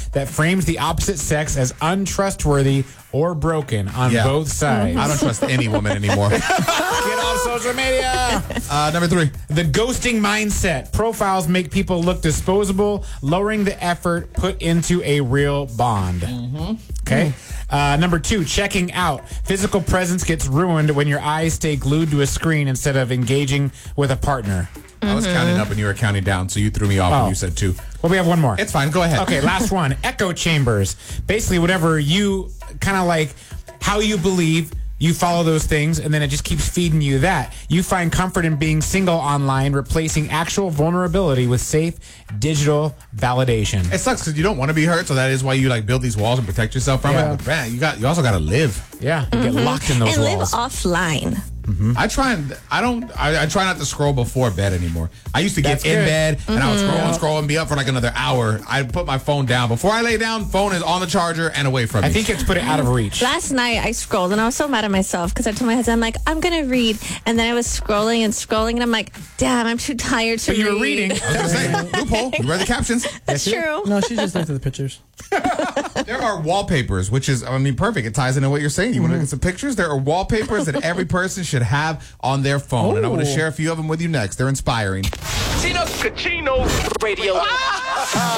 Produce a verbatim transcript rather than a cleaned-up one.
that frames the opposite sex as untrustworthy or broken on Yeah. both sides. I don't trust any woman anymore. Get off social media. Uh, number three. The ghosting mindset. Profiles make people look disposable, lowering the effort put into a real bond. Mm-hmm. Okay. Uh, number two, checking out. Physical presence gets ruined when your eyes stay glued to a screen instead of engaging with a partner. I was counting up and you were counting down, so you threw me off Oh. when you said two. Well, we have one more. It's fine. Go ahead. Okay, last one. Echo chambers. Basically, whatever you kind of like, how you believe, you follow those things, and then it just keeps feeding you that. You find comfort in being single online, replacing actual vulnerability with safe digital validation. It sucks because you don't want to be hurt, so that is why you like build these walls and protect yourself from Yeah. it. But man, you got you also got to live. Yeah, you get locked in those and walls. live offline. Mm-hmm. I try and I don't I, I try not to scroll before bed anymore. I used to That's get in good. bed and I would Mm-hmm. scroll and scroll and be up for like another hour. I put my phone down before I lay down. Phone is on the charger and away from me. I think it's put it out of reach. Last night I scrolled and I was so mad at myself because I told my husband, I'm like, I'm going to read. And then I was scrolling and scrolling and I'm like, damn, I'm too tired to But read. you were reading. I was gonna say loophole. You read the captions. That's true. No, she just looked at the pictures. There are wallpapers, which is I mean perfect. It ties into what you're saying. You want to look at some pictures? There are wallpapers that every person should have on their phone, and I want to Oh. share a few of them with you next. They're inspiring. Tino Cucino Radio.